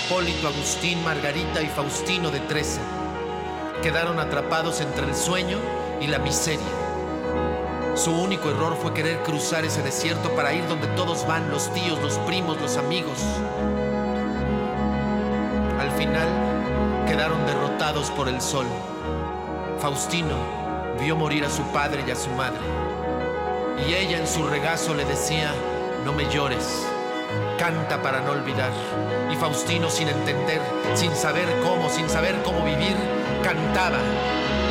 Hipólito, Agustín, Margarita y Faustino de 13. Quedaron atrapados entre el sueño y la miseria. Su único error fue querer cruzar ese desierto para ir donde todos van, los tíos, los primos, los amigos. Al final, quedaron derrotados por el sol. Faustino vio morir a su padre y a su madre. Y ella en su regazo le decía: no me llores, canta para no olvidar. Y Faustino, sin entender, sin saber cómo vivir, cantaba.